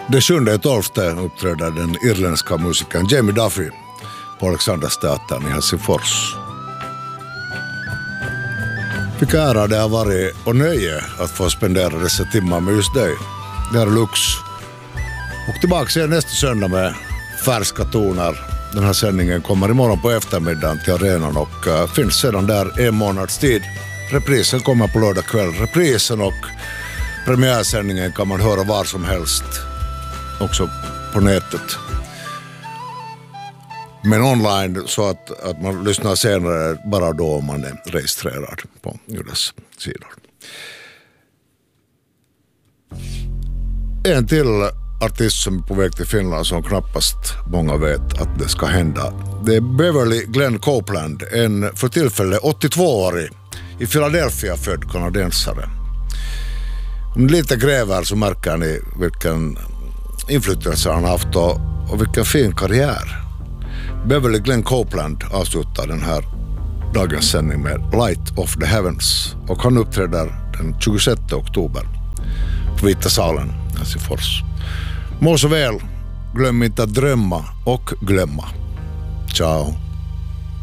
Det 7/12 uppträder den irländska musikern Jamie Duffy på Alexandersteatern i Helsingfors. Vilka ära det har varit och nöje att få spendera dessa timmar med just dig. Det här är Lux. Och tillbaka igen nästa söndag med färska toner. Den här sändningen kommer imorgon på eftermiddagen till arenan och finns sedan där en månads tid. Reprisen kommer på lördag kväll. Reprisen och premiärsändningen kan man höra var som helst. Också på nätet. Men online så att man lyssnar senare bara då om man är registrerad på Yles sidor. En till artist som är på väg till Finland som knappast många vet att det ska hända. Det är Beverly Glenn Copeland, en för tillfället 82-årig i Philadelphia född kanadensare. Om ni lite gräver så märker ni vilken inflytelse han har haft och vilken fin karriär. Beverly Glenn Copeland avslutar den här dagens sändning med Light of the Heavens och han uppträder den 26 oktober på Vita salen i Helsingfors. Må så väl, glöm inte att drömma och glömma. Ciao.